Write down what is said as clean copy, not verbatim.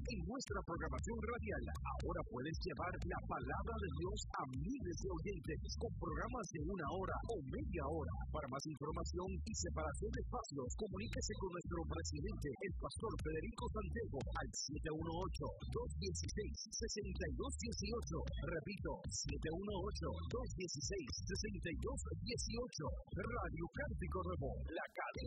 en nuestra programación radial. Ahora puedes llevar la palabra de Dios a miles de oyentes con programas de 1 hora o media hora. Para más información y separación de espacios, comuníquese con nuestro presidente, el pastor Federico Santiago, al 718-216-6218. Repito, 718-216-6218. Radio Cántico Nuevo, la cadena